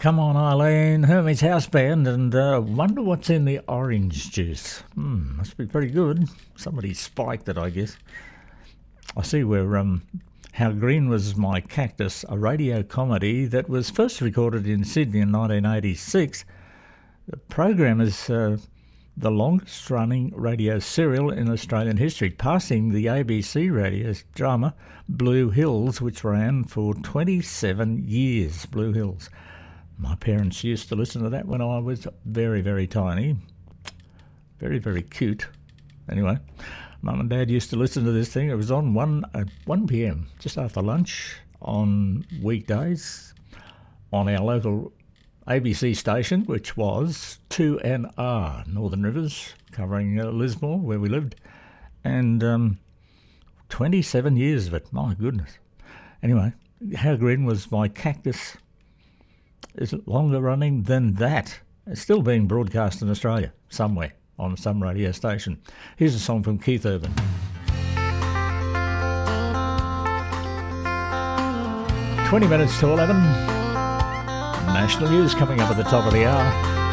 Come On Eileen, Hermes House Band, and wonder what's in the orange juice. Must be pretty good. Somebody spiked it, I guess. I see where How Green Was My Cactus, a radio comedy that was first recorded in Sydney in 1986. The program is the longest-running radio serial in Australian history, passing the ABC radio drama Blue Hills, which ran for 27 years. Blue Hills. My parents used to listen to that when I was very, very tiny. Very, very cute. Anyway, Mum and Dad used to listen to this thing. It was on 1 p.m, just after lunch on weekdays on our local ABC station, which was 2NR, Northern Rivers, covering Lismore, where we lived. And 27 years of it, my goodness. Anyway, How Green Was My Cactus is longer running than that. It's still being broadcast in Australia, somewhere, on some radio station. Here's a song from Keith Urban. 20 minutes to 11. National news coming up at the top of the hour.